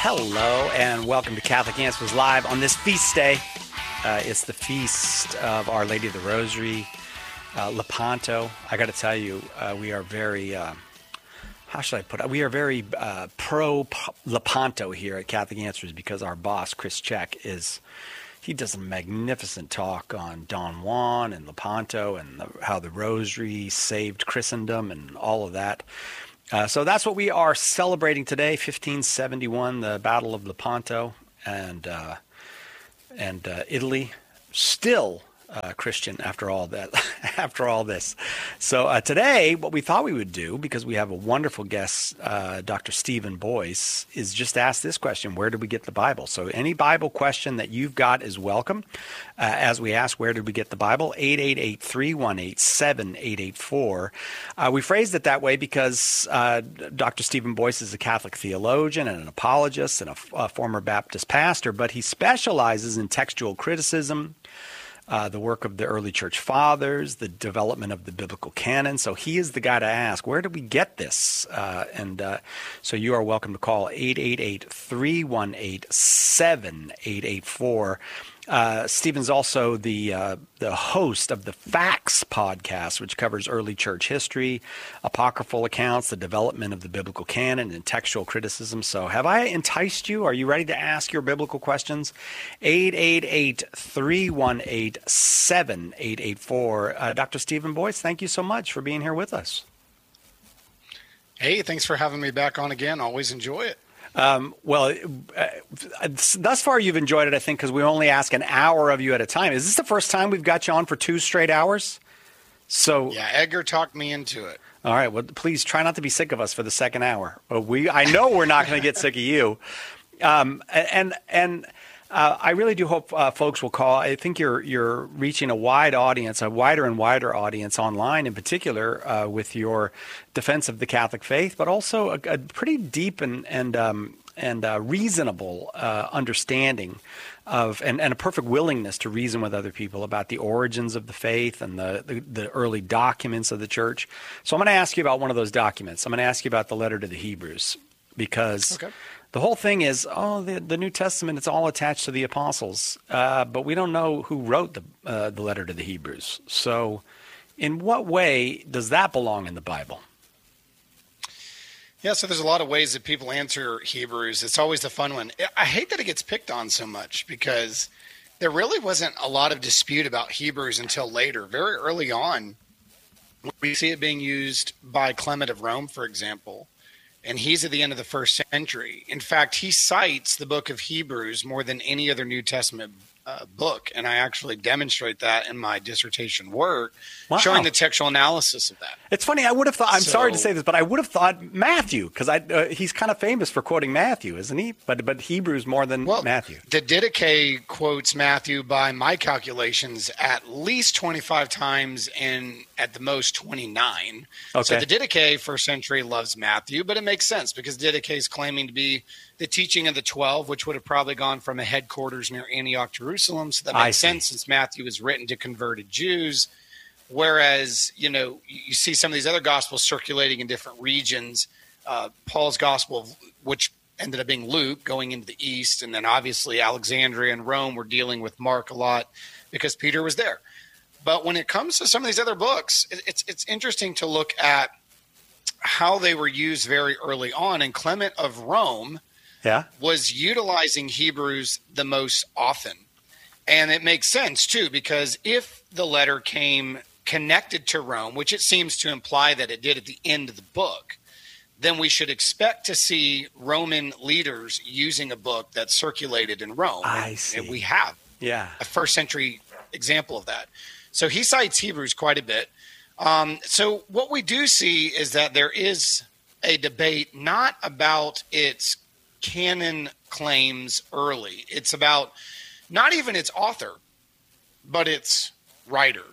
Hello and welcome to Catholic Answers Live on this feast day. It's the feast of Our Lady of the Rosary, Lepanto. I got to tell you, we are very, how should I put it? We are very pro Lepanto here at Catholic Answers because our boss, Chris Check, he does a magnificent talk on Don Juan and Lepanto and how the Rosary saved Christendom and all of that. So that's what we are celebrating today, 1571, the Battle of Lepanto, and Italy still Christian after all that, after all this. So today, what we thought we would do, because we have a wonderful guest, Dr. Stephen Boyce, is just ask this question: where did we get the Bible? So any Bible question that you've got is welcome. As we ask, where did we get the Bible? 888-318-7884. We phrased it that way because Dr. Stephen Boyce is a Catholic theologian and an apologist and a former Baptist pastor, but he specializes in textual criticism, the work of the early church fathers, the development of the biblical canon. So he is the guy to ask, where did we get this? So you are welcome to call 888-318-7884. Stephen's also the host of the Facts podcast, which covers early church history, apocryphal accounts, the development of the biblical canon, and textual criticism. So have I enticed you? Are you ready to ask your biblical questions? 888-318-7884. Dr. Stephen Boyce, thank you so much for being here with us. Hey, thanks for having me back on again. Always enjoy it. Thus far you've enjoyed it, I think, because we only ask an hour of you at a time. Is this the first time we've got you on for 2 straight hours? So yeah, Edgar talked me into it. All right. Well, please try not to be sick of us for the second hour. But I know we're not going to get sick of you. I really do hope folks will call. I think you're reaching a wide audience, a wider and wider audience online, in particular, with your defense of the Catholic faith, but also a pretty deep and reasonable understanding of and a perfect willingness to reason with other people about the origins of the faith and the early documents of the church. So I'm going to ask you about one of those documents. I'm going to ask you about the letter to the Hebrews, because the whole thing is, the New Testament, it's all attached to the apostles, but we don't know who wrote the letter to the Hebrews. So in what way does that belong in the Bible? Yeah, so there's a lot of ways that people answer Hebrews. It's always the fun one. I hate that it gets picked on so much because there really wasn't a lot of dispute about Hebrews until later. Very early on, we see it being used by Clement of Rome, for example, and he's at the end of the first century. In fact, he cites the book of Hebrews more than any other New Testament book, and I actually demonstrate that in my dissertation work, showing the textual analysis of that. It's funny. I would have thought. I'm sorry to say this, but I would have thought Matthew, because he's kind of famous for quoting Matthew, isn't he? But Hebrews more than Matthew. The Didache quotes Matthew by my calculations at least 25 times and at the most 29. Okay. So the Didache first century loves Matthew, but it makes sense because Didache is claiming to be the teaching of the 12, which would have probably gone from a headquarters near Antioch, Jerusalem. So that makes sense since Matthew was written to converted Jews. Whereas, you see some of these other gospels circulating in different regions. Paul's gospel, which ended up being Luke, going into the east. And then obviously Alexandria and Rome were dealing with Mark a lot because Peter was there. But when it comes to some of these other books, it's interesting to look at how they were used very early on. And Clement of Rome was utilizing Hebrews the most often. And it makes sense, too, because if the letter came connected to Rome, which it seems to imply that it did at the end of the book, then we should expect to see Roman leaders using a book that circulated in Rome. I see. And we have a first century example of that. So he cites Hebrews quite a bit. So what we do see is that there is a debate not about its canon claims early. It's about not even its author, but its writer.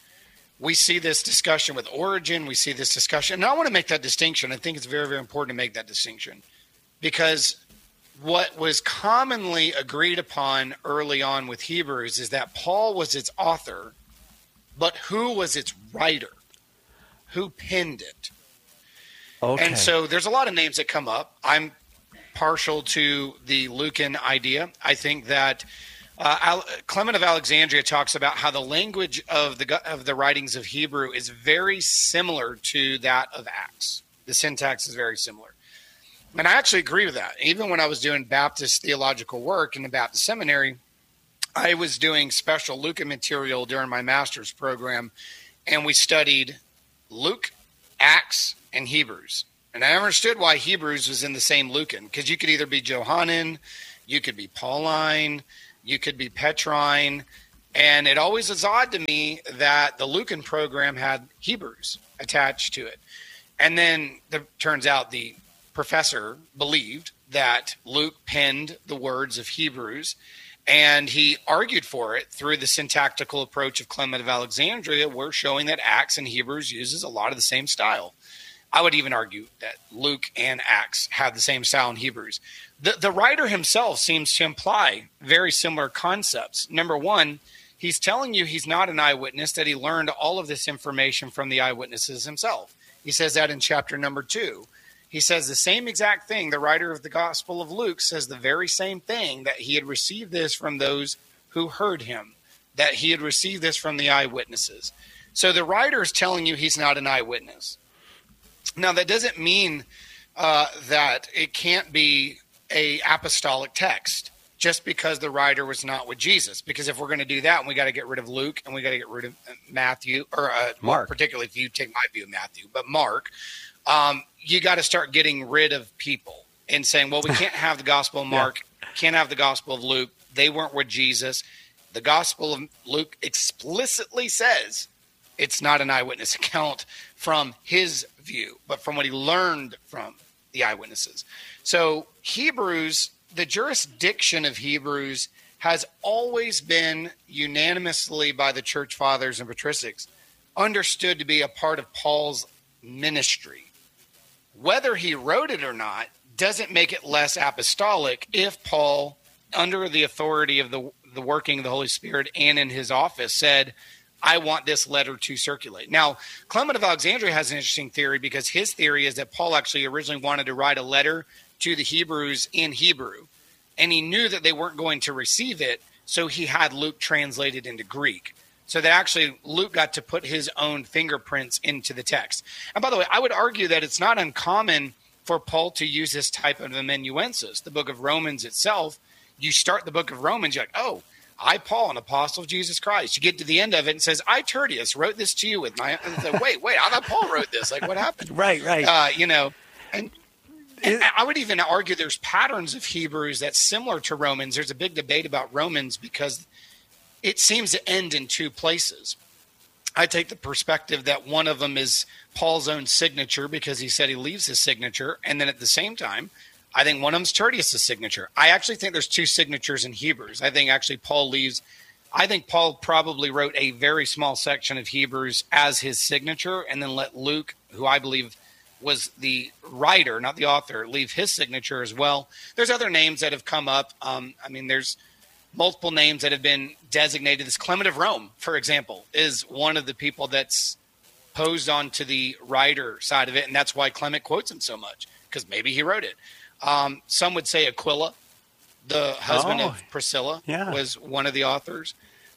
We see this discussion with Origen. We see this discussion. And I want to make that distinction. I think it's very, very important to make that distinction because what was commonly agreed upon early on with Hebrews is that Paul was its author, but who was its writer? Who penned it? Okay. And so there's a lot of names that come up. I'm partial to the Lucan idea. I think that Clement of Alexandria talks about how the language of the writings of Hebrew is very similar to that of Acts. The syntax is very similar. And I actually agree with that. Even when I was doing Baptist theological work in the Baptist seminary, I was doing special Lucan material during my master's program, and we studied Luke, Acts, and Hebrews. And I understood why Hebrews was in the same Lucan, because you could either be Johannine, you could be Pauline, you could be Petrine, and it always was odd to me that the Lucan program had Hebrews attached to it. And then it turns out the professor believed that Luke penned the words of Hebrews, and he argued for it through the syntactical approach of Clement of Alexandria, where showing that Acts and Hebrews uses a lot of the same style. I would even argue that Luke and Acts have the same style in Hebrews. The writer himself seems to imply very similar concepts. Number one, he's telling you he's not an eyewitness, that he learned all of this information from the eyewitnesses himself. He says that in chapter number 2. He says the same exact thing. The writer of the Gospel of Luke says the very same thing, that he had received this from those who heard him, that he had received this from the eyewitnesses. So the writer is telling you he's not an eyewitness. Now, that doesn't mean that it can't be a apostolic text just because the writer was not with Jesus. Because if we're going to do that, we got to get rid of Luke and we got to get rid of Matthew, or Mark, particularly if you take my view of Matthew, but Mark. You got to start getting rid of people and saying, well, we can't have the Gospel of Mark, can't have the Gospel of Luke. They weren't with Jesus. The Gospel of Luke explicitly says it's not an eyewitness account from his view, but from what he learned from the eyewitnesses. So Hebrews, the jurisdiction of Hebrews has always been unanimously by the church fathers and patristics understood to be a part of Paul's ministry. Whether he wrote it or not doesn't make it less apostolic if Paul, under the authority of the working of the Holy Spirit and in his office, said, I want this letter to circulate. Now, Clement of Alexandria has an interesting theory, because his theory is that Paul actually originally wanted to write a letter to the Hebrews in Hebrew, and he knew that they weren't going to receive it, so he had Luke translated into Greek. So that actually Luke got to put his own fingerprints into the text. And by the way, I would argue that it's not uncommon for Paul to use this type of amanuensis. The book of Romans itself, you start the book of Romans, you're like, oh, I, Paul, an apostle of Jesus Christ. You get to the end of it and says, I, Tertius, wrote this to you with my... And it's like, wait, I thought Paul wrote this. Like, what happened? Right. And I would even argue there's patterns of Hebrews that's similar to Romans. There's a big debate about Romans because it seems to end in two places. I take the perspective that one of them is Paul's own signature, because he said he leaves his signature. And then at the same time, I think one of them's Tertius' signature. I actually think there's two signatures in Hebrews. I think actually I think Paul probably wrote a very small section of Hebrews as his signature, and then let Luke, who I believe was the writer, not the author, leave his signature as well. There's other names that have come up. There's multiple names that have been designated. This Clement of Rome, for example, is one of the people that's posed onto the writer side of it, and that's why Clement quotes him so much, because maybe he wrote it. Some would say Aquila, the husband of Priscilla, was one of the authors.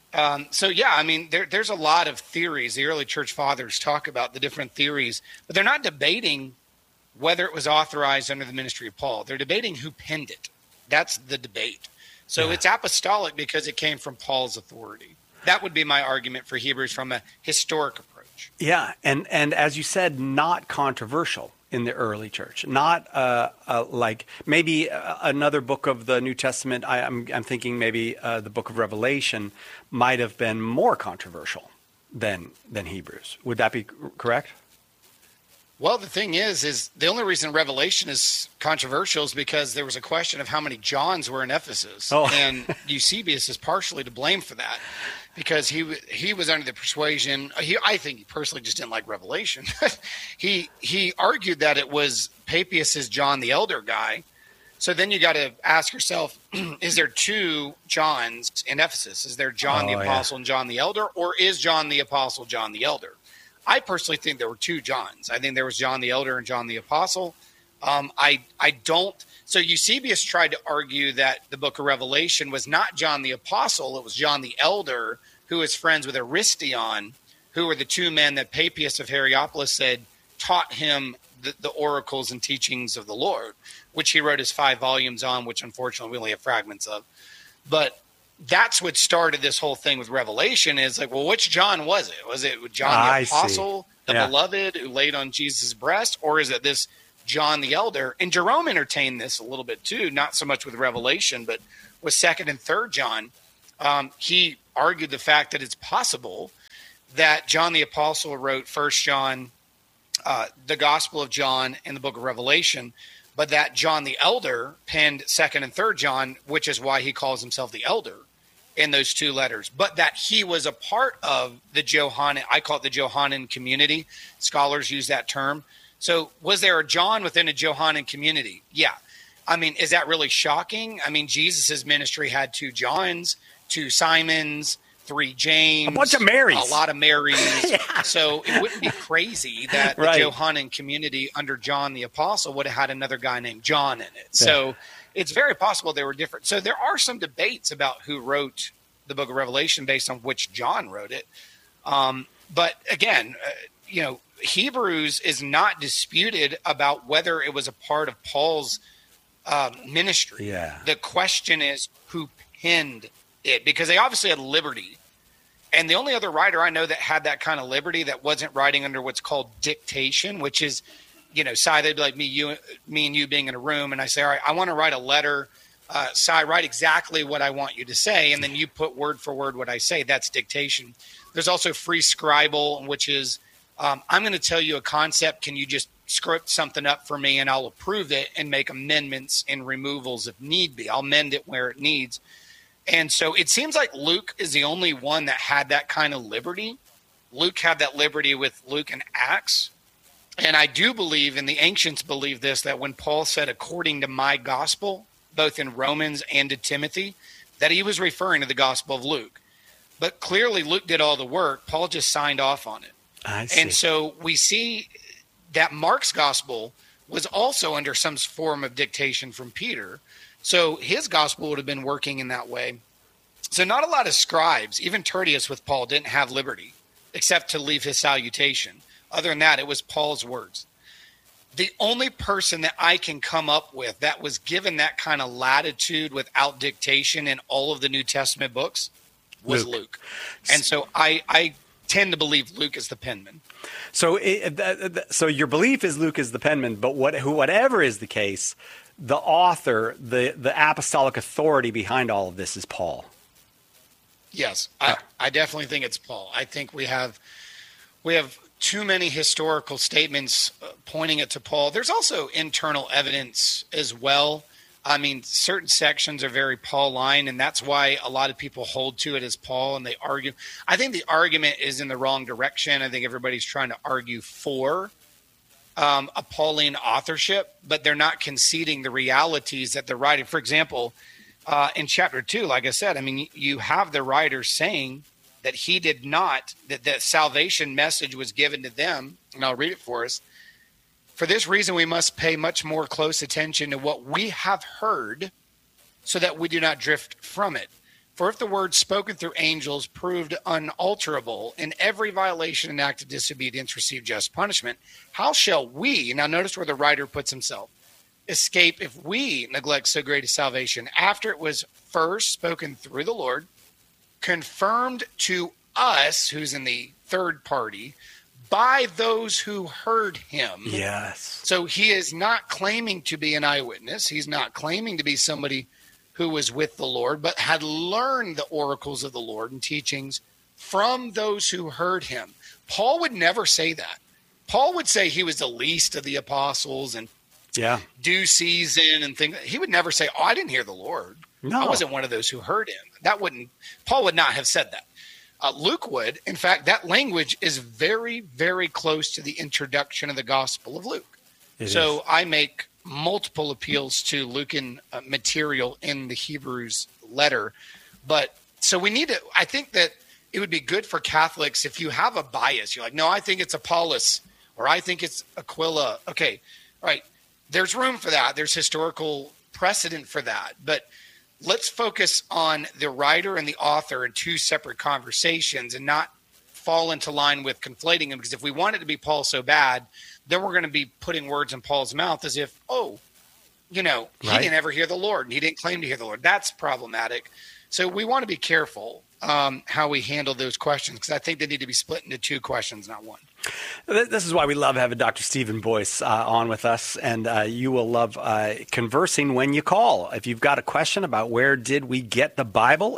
There's a lot of theories. The early church fathers talk about the different theories, but they're not debating whether it was authorized under the ministry of Paul. They're debating who penned it. That's the debate. So it's apostolic because it came from Paul's authority. That would be my argument for Hebrews from a historic approach. Yeah, and as you said, not controversial in the early church. Not like maybe another book of the New Testament. I'm thinking maybe the book of Revelation might have been more controversial than Hebrews. Would that be correct? Well, the thing is the only reason Revelation is controversial is because there was a question of how many Johns were in Ephesus. And Eusebius is partially to blame for that, because he was under the persuasion. I think he personally just didn't like Revelation. He argued that it was Papias' John the Elder guy. So then you got to ask yourself, is there two Johns in Ephesus? Is there John the Apostle and John the Elder, or is John the Apostle John the Elder? I personally think there were two Johns. I think there was John the Elder and John the Apostle. I don't So Eusebius tried to argue that the book of Revelation was not John the Apostle, it was John the Elder, who was friends with Aristion, who were the two men that Papias of Hierapolis said taught him the oracles and teachings of the Lord, which he wrote his 5 volumes on, which unfortunately we only have fragments of. But that's what started this whole thing with Revelation is like, well, which John was it? Was it John the Apostle, the beloved who laid on Jesus' breast? Or is it this John the Elder? And Jerome entertained this a little bit too, not so much with Revelation, but with 2nd and 3rd John. He argued the fact that it's possible that John the Apostle wrote 1st John, the Gospel of John, and the book of Revelation, but that John the Elder penned 2nd and 3rd John, which is why he calls himself the Elder in those 2 letters, but that he was a part of the Johannine, I call it the Johannine community. Scholars use that term. So was there a John within a Johannine community? Yeah. I mean, is that really shocking? I mean, Jesus's ministry had 2 Johns, 2 Simons, 3 James, a bunch of Marys, a lot of Marys. Yeah. So it wouldn't be crazy that the Johannine community under John the Apostle would have had another guy named John in it. Yeah. So it's very possible they were different. So there are some debates about who wrote the book of Revelation based on which John wrote it. But again, Hebrews is not disputed about whether it was a part of Paul's ministry. Yeah. The question is who penned it, because they obviously had liberty. And the only other writer I know that had that kind of liberty that wasn't writing under what's called dictation, which is, Si, they'd be like me and you being in a room, and I say, all right, I want to write a letter. Si, write exactly what I want you to say, and then you put word for word what I say. That's dictation. There's also free scribal, which is I'm going to tell you a concept. Can you just script something up for me, and I'll approve it and make amendments and removals if need be. I'll mend it where it needs. And so it seems like Luke is the only one that had that kind of liberty. Luke had that liberty with Luke and Acts. And I do believe, and the ancients believe this, that when Paul said, according to my gospel, both in Romans and to Timothy, that he was referring to the gospel of Luke. But clearly Luke did all the work. Paul just signed off on it. I see. And so we see that Mark's gospel was also under some form of dictation from Peter. So his gospel would have been working in that way. So not a lot of scribes, even Tertius with Paul, didn't have liberty, except to leave his salutation. Other than that, it was Paul's words. The only person that I can come up with that was given that kind of latitude without dictation in all of the New Testament books was Luke. And so I tend to believe Luke is the penman. So your belief is Luke is the penman, but whatever is the case, the author, the apostolic authority behind all of this is Paul. Yes, I definitely think it's Paul. I think we have too many historical statements pointing it to Paul. There's also internal evidence as well. I mean, certain sections are very Pauline, and that's why a lot of people hold to it as Paul, and they argue. I think the argument is in the wrong direction. I think everybody's trying to argue for a Pauline authorship, but they're not conceding the realities that they're writing. For example, in chapter 2, like I said, I mean, you have the writer saying that he did not, that the salvation message was given to them, and I'll read it for us. For this reason, we must pay much more close attention to what we have heard so that we do not drift from it. For if the word spoken through angels proved unalterable, and every violation and act of disobedience received just punishment, how shall we, now notice where the writer puts himself, escape if we neglect so great a salvation after it was first spoken through the Lord, confirmed to us, who's in the third party, by those who heard him. Yes. So he is not claiming to be an eyewitness. He's not claiming to be somebody who was with the Lord, but had learned the oracles of the Lord and teachings from those who heard him. Paul would never say that. Paul would say he was the least of the apostles and due season and things. He would never say, oh, I didn't hear the Lord. No. I wasn't one of those who heard him. Paul would not have said that. Luke would. In fact, that language is very, very close to the introduction of the Gospel of Luke. So I make multiple appeals to Lucan material in the Hebrews letter. But so we need to, I think that it would be good for Catholics if you have a bias. You're like, no, I think it's Apollos or I think it's Aquila. Okay, all right. There's room for that. There's historical precedent for that. But let's focus on the writer and the author in two separate conversations and not fall into line with conflating them. Because if we want it to be Paul so bad, then we're going to be putting words in Paul's mouth as if, he didn't ever hear the Lord and he didn't claim to hear the Lord. That's problematic. So we want to be careful how we handle those questions, because I think they need to be split into two questions, not one. This is why we love having Dr. Stephen Boyce on with us, and you will love conversing when you call. If you've got a question about where did we get the Bible,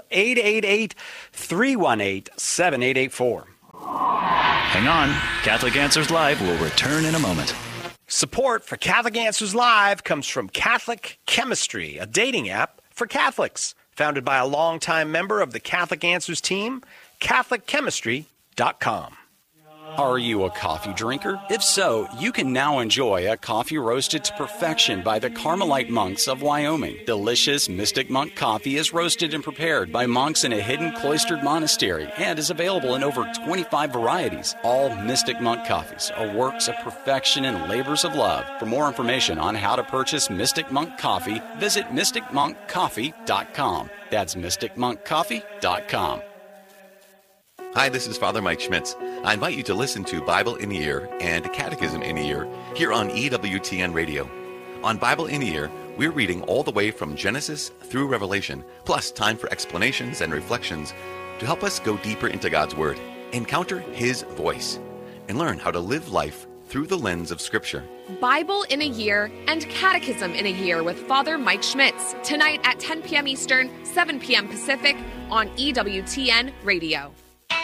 888-318-7884. Hang on. Catholic Answers Live will return in a moment. Support for Catholic Answers Live comes from Catholic Chemistry, a dating app for Catholics. Founded by a longtime member of the Catholic Answers team, CatholicChemistry.com. Are you a coffee drinker? If so, you can now enjoy a coffee roasted to perfection by the Carmelite monks of Wyoming. Delicious Mystic Monk coffee is roasted and prepared by monks in a hidden cloistered monastery and is available in over 25 varieties. All Mystic Monk coffees are works of perfection and labors of love. For more information on how to purchase Mystic Monk coffee, visit mysticmonkcoffee.com. That's mysticmonkcoffee.com. Hi, this is Father Mike Schmitz. I invite you to listen to Bible in a Year and Catechism in a Year here on EWTN Radio. On Bible in a Year, we're reading all the way from Genesis through Revelation, plus time for explanations and reflections to help us go deeper into God's Word, encounter His voice, and learn how to live life through the lens of Scripture. Bible in a Year and Catechism in a Year with Father Mike Schmitz, tonight at 10 p.m. Eastern, 7 p.m. Pacific on EWTN Radio.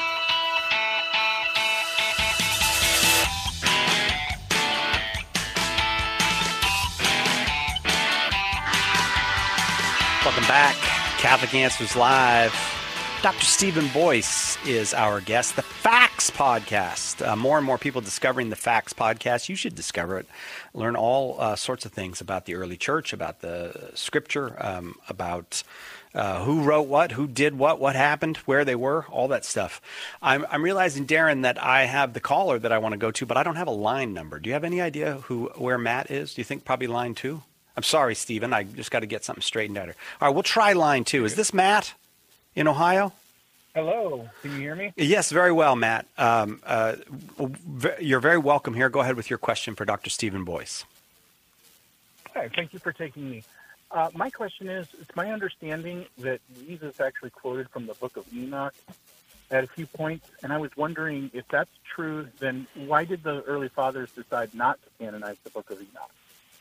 Welcome back. Catholic Answers Live. Dr. Stephen Boyce is our guest. The Facts Podcast. More and more people discovering the Facts Podcast. You should discover it. Learn all sorts of things about the early church, about the Scripture, about who wrote what, who did what happened, where they were, all that stuff. I'm realizing, Darren, that I have the caller that I want to go to, but I don't have a line number. Do you have any idea where Matt is? Do you think probably line 2? I'm sorry, Stephen. I just got to get something straightened out here. All right, we'll try line 2. Is this Matt in Ohio? Hello. Can you hear me? Yes, very well, Matt. You're very welcome here. Go ahead with your question for Dr. Stephen Boyce. Hi, thank you for taking me. My question is, it's my understanding that Jesus actually quoted from the Book of Enoch at a few points, and I was wondering if that's true, then why did the early fathers decide not to canonize the Book of Enoch?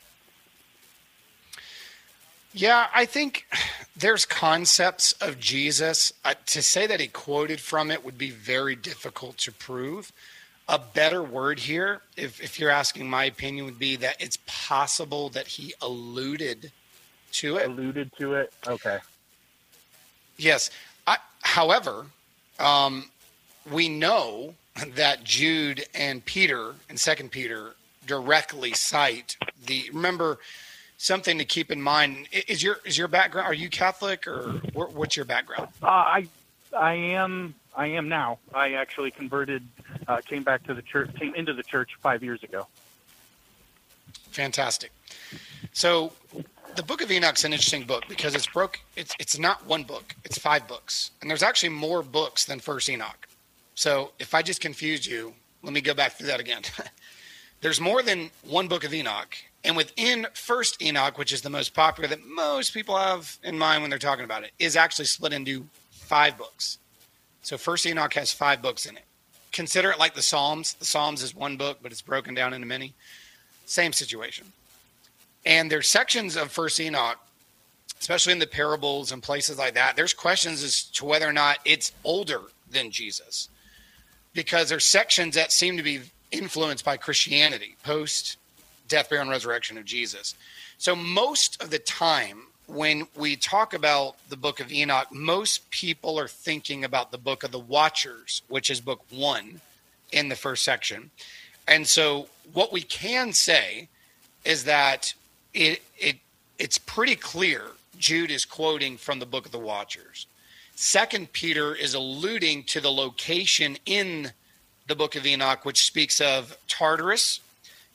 Yeah, I think there's concepts of Jesus. To say that he quoted from it would be very difficult to prove. A better word here, if you're asking my opinion, would be that it's possible that he alluded to it. Alluded to it? Okay. Yes. However, we know that Jude and Peter and 2 Peter directly cite remember, something to keep in mind is your background. Are you Catholic, or what's your background? I am now. I actually converted, came back to the church, came into the church 5 years ago. Fantastic. So the Book of Enoch's an interesting book because it's not one book, it's 5 books. And there's actually more books than First Enoch. So if I just confused you, let me go back through that again. There's more than one Book of Enoch. And within First Enoch, which is the most popular that most people have in mind when they're talking about it, is actually split into 5 books. So First Enoch has 5 books in it. Consider it like the Psalms. The Psalms is one book, but it's broken down into many. Same situation. And there's sections of First Enoch, especially in the parables and places like that, there's questions as to whether or not it's older than Jesus. Because there's sections that seem to be influenced by Christianity, post-death, burial, and resurrection of Jesus. So most of the time when we talk about the Book of Enoch, most people are thinking about the Book of the Watchers, which is book 1 in the first section. And so what we can say is that it's pretty clear Jude is quoting from the Book of the Watchers. 2 Peter is alluding to the location in the Book of Enoch, which speaks of Tartarus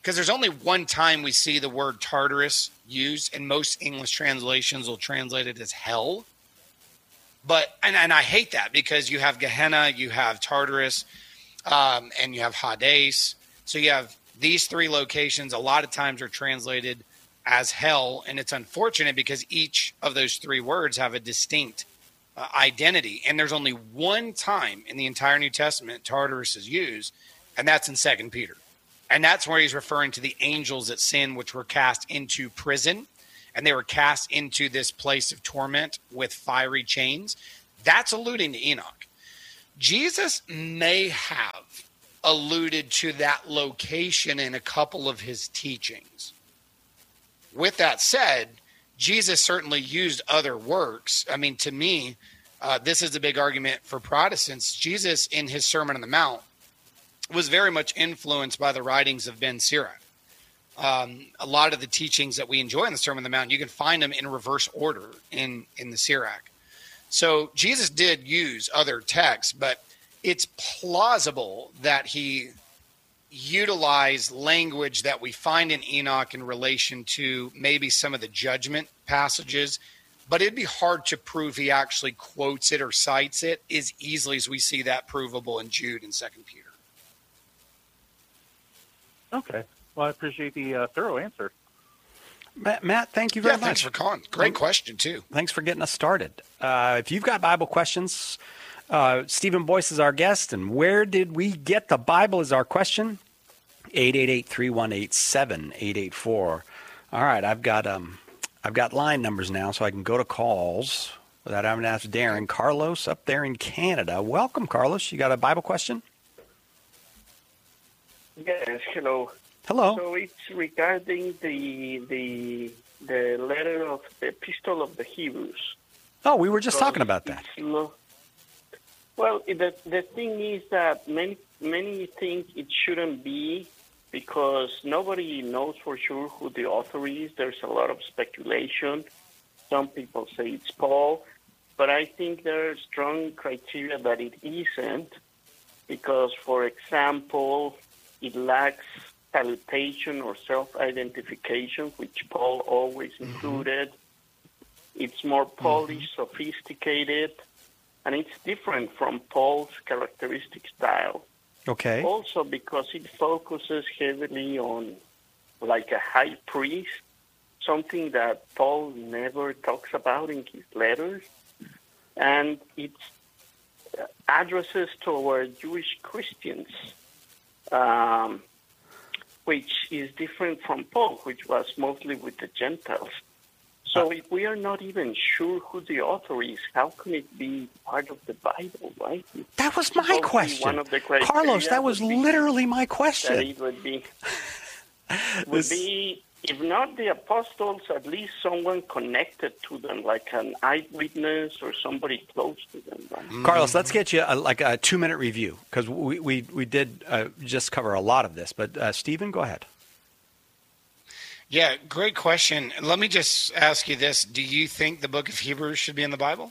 because there's only one time we see the word Tartarus used, and most English translations will translate it as hell. But and I hate that, because you have Gehenna, you have Tartarus, and you have Hades. So you have these three locations. A lot of times are translated as hell, and it's unfortunate because each of those three words have a distinct identity. And there's only one time in the entire New Testament Tartarus is used, and that's in 2 Peter. And that's where he's referring to the angels that sinned, which were cast into prison, and they were cast into this place of torment with fiery chains. That's alluding to Enoch. Jesus may have alluded to that location in a couple of his teachings. With that said, Jesus certainly used other works. I mean, to me, this is a big argument for Protestants. Jesus, in his Sermon on the Mount, was very much influenced by the writings of Ben Sirach. A lot of the teachings that we enjoy in the Sermon on the Mount, you can find them in reverse order in the Sirach. So Jesus did use other texts, but it's plausible that he utilized language that we find in Enoch in relation to maybe some of the judgment passages, but it'd be hard to prove he actually quotes it or cites it as easily as we see that provable in Jude and 2 Peter. Okay. Well, I appreciate the thorough answer. Matt, thank you very much. Thanks for calling. Great question, too. Thanks for getting us started. If you've got Bible questions, Stephen Boyce is our guest, and where did we get the Bible is our question. 888-318-7884. All right, I've got line numbers now, so I can go to calls without having to ask Darren. Carlos up there in Canada. Welcome, Carlos. You got a Bible question? Yes, hello. Hello. So it's regarding the letter of the Epistle of the Hebrews. Oh, we were just talking about that. Well, the thing is that many think it shouldn't be, because nobody knows for sure who the author is. There's a lot of speculation. Some people say it's Paul, but I think there are strong criteria that it isn't, because, for example, it lacks salutation or self-identification, which Paul always included. It's more polished, sophisticated, and it's different from Paul's characteristic style. Okay. Also because it focuses heavily on like a high priest, something that Paul never talks about in his letters. And it's addresses toward Jewish Christians, which is different from Paul, which was mostly with the Gentiles. So if we are not even sure who the author is, how can it be part of the Bible, right? That was my question. One of the criteria, Carlos, that was literally my question. That it would be, if not the apostles, at least someone connected to them, like an eyewitness or somebody close to them. Right? Carlos, let's get you a 2-minute review, because we did just cover a lot of this. But Stephen, go ahead. Yeah, great question. Let me just ask you this. Do you think the book of Hebrews should be in the Bible?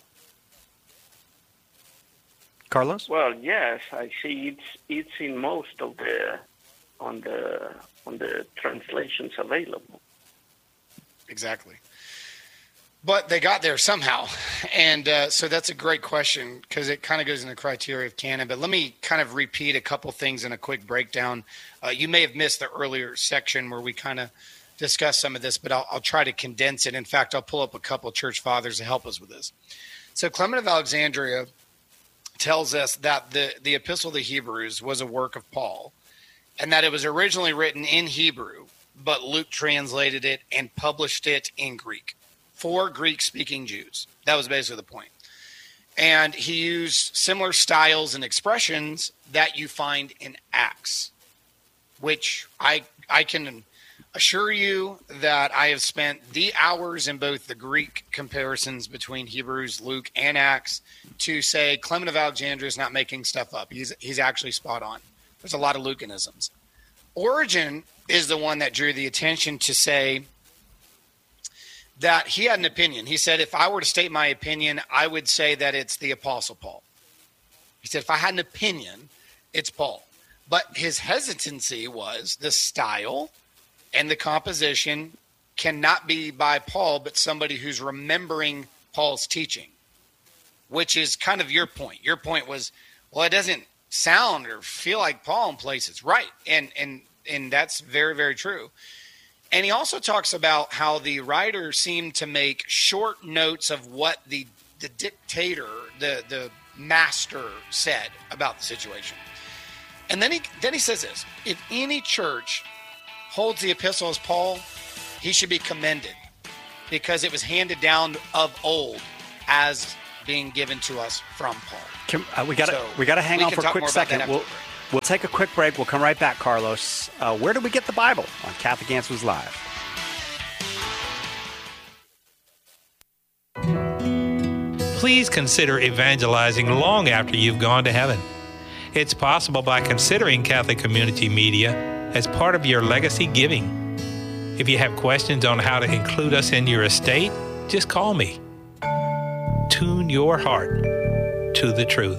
Carlos? Well, yes, I see it's in most of on the translations available. Exactly. But they got there somehow. And so that's a great question, because it kind of goes in the criteria of canon. But let me kind of repeat a couple things in a quick breakdown. You may have missed the earlier section where we kind of discuss some of this, but I'll try to condense it. In fact, I'll pull up a couple of church fathers to help us with this. So Clement of Alexandria tells us that the Epistle of the Hebrews was a work of Paul, and that it was originally written in Hebrew, but Luke translated it and published it in Greek for Greek-speaking Jews. That was basically the point. And he used similar styles and expressions that you find in Acts, which I can assure you that I have spent the hours in both the Greek comparisons between Hebrews, Luke, and Acts to say Clement of Alexandria is not making stuff up. He's actually spot on. There's a lot of Lucanisms. Origen is the one that drew the attention to say that he had an opinion. He said, if I were to state my opinion, I would say that it's the Apostle Paul. He said, if I had an opinion, it's Paul. But his hesitancy was the style and the composition cannot be by Paul, but somebody who's remembering Paul's teaching, which is kind of your point. Your point was, well, it doesn't sound or feel like Paul in places. Right. And that's very, very true. And he also talks about how the writer seemed to make short notes of what the dictator, the master said about the situation. And then he says this: if any church holds the epistle as Paul, he should be commended, because it was handed down of old as being given to us from Paul. We got to hang on for a quick second. We'll take a quick break. We'll come right back, Carlos. Where do we get the Bible on Catholic Answers Live? Please consider evangelizing long after you've gone to heaven. It's possible by considering Catholic Community Media as part of your legacy giving. If you have questions on how to include us in your estate, just call me. Tune your heart to the truth.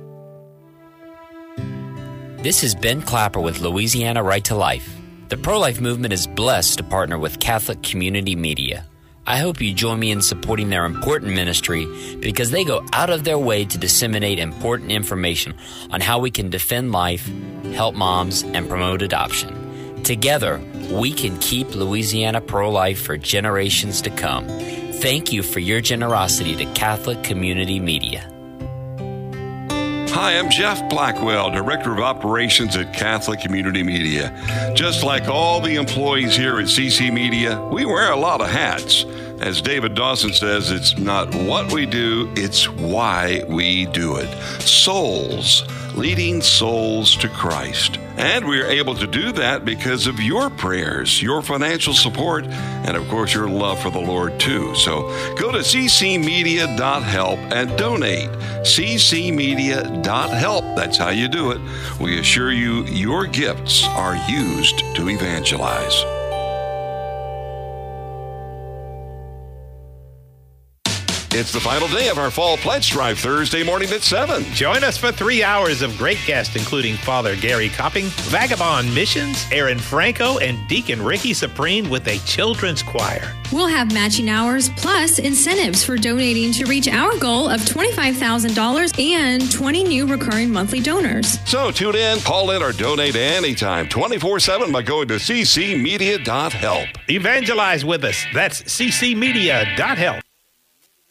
This is Ben Clapper with Louisiana Right to Life. The pro-life movement is blessed to partner with Catholic Community Media. I hope you join me in supporting their important ministry, because they go out of their way to disseminate important information on how we can defend life, help moms, and promote adoption. Together, we can keep Louisiana pro-life for generations to come. Thank you for your generosity to Catholic Community Media. Hi, I'm Jeff Blackwell, Director of Operations at Catholic Community Media. Just like all the employees here at CC Media, we wear a lot of hats. As David Dawson says, it's not what we do, it's why we do it. Souls, leading souls to Christ. And we are able to do that because of your prayers, your financial support, and of course your love for the Lord too. So go to ccmedia.help and donate. ccmedia.help. That's how you do it. We assure you your gifts are used to evangelize. It's the final day of our Fall Pledge Drive, Thursday morning at 7. Join us for 3 hours of great guests, including Father Gary Copping, Vagabond Missions, Aaron Franco, and Deacon Ricky Supreme with a children's choir. We'll have matching hours plus incentives for donating to reach our goal of $25,000 and 20 new recurring monthly donors. So tune in, call in, or donate anytime, 24/7 by going to ccmedia.help. Evangelize with us. That's ccmedia.help.